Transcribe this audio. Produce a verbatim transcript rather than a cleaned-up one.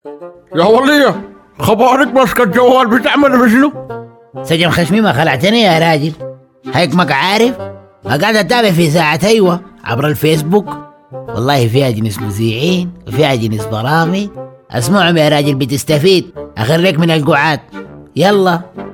يا ولية خبارك ماسكة الجوال بتعمل بشنو؟ سجن خشمي ما خلعتني يا راجل، هيكمك عارف قاعد اتابع في ساعة ايوه عبر الفيسبوك، والله فيها جنس مذيعين وفيها جنس برامج، اسمعهم يا راجل بتستفيد، اخريك من القعاد. يلا